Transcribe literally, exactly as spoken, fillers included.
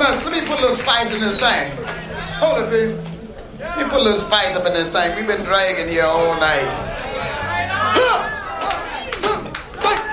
us, let me put a little spice in this thing. Hold it, baby. Let me put a little spice up in this thing. We've been dragging here all night. Huh!